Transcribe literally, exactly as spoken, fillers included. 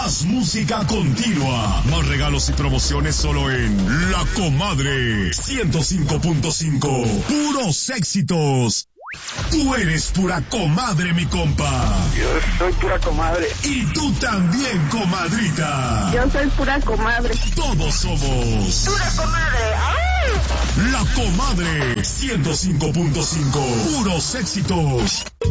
Más música continua. Más regalos y promociones solo en La Comadre ciento cinco punto cinco. Puros éxitos. Tú eres pura comadre, mi compa. Yo soy pura comadre. Y tú también, comadrita. Yo soy pura comadre. Todos somos pura comadre. ¡Ay! La Comadre ciento cinco punto cinco. Puros éxitos.